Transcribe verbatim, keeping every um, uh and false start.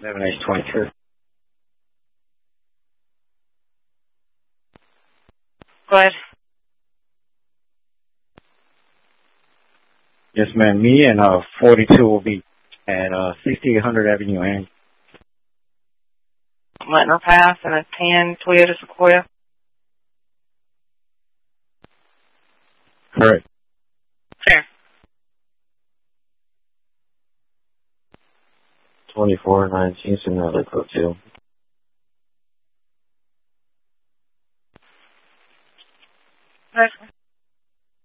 seven H twenty-two. Go ahead. Yes, ma'am. Me and uh, forty-two will be at uh, sixty-eight hundred Avenue N. I'm letting her pass in a tan Toyota Sequoia. Correct. Fair. twenty-four nineteen, another code two.